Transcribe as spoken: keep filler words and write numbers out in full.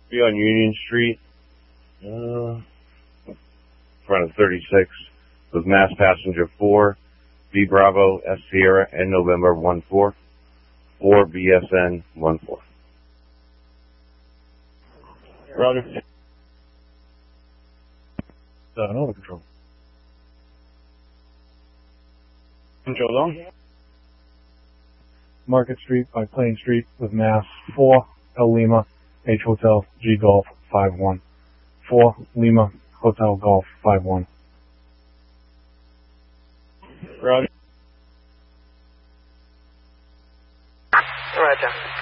Be on Union Street, uh, in front of thirty-six, with Mass Passenger four, B Bravo, S Sierra, and November one four, four B S N one four. Roger. Seven over control. Control on. Market Street by Plain Street with Mass four, El Lima, H Hotel, G Golf, five one. four, Lima, Hotel Golf, five one. Roger. Roger.